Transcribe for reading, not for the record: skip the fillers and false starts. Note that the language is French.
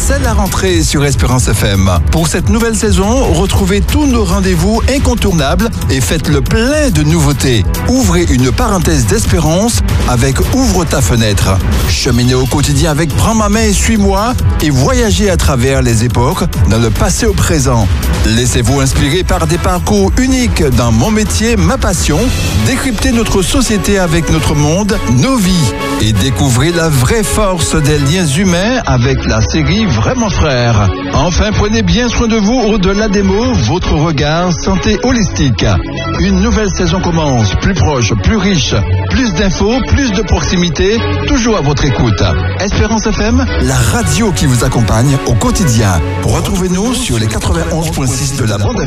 c'est la rentrée sur Espérance FM. Pour cette nouvelle saison, retrouvez tous nos rendez-vous incontournables et faites le plein de nouveautés. Ouvrez une parenthèse d'espérance avec Ouvre ta fenêtre. Cheminez au quotidien avec Prends ma main et suis-moi et voyagez à travers les époques, dans le passé au présent. Laissez-vous inspirer par des parcours uniques dans Mon métier, ma passion. Décryptez notre société avec notre monde, nos vies. Et découvrez la vraie force des liens humains avec la série Vraiment Frères. Enfin, prenez bien soin de vous au-delà des mots, votre regard santé holistique. Une nouvelle saison commence, plus proche, plus riche, plus d'infos, plus de proximité, toujours à votre écoute. Espérance FM, la radio qui vous accompagne au quotidien. Retrouvez-nous sur les 91.6 de la bande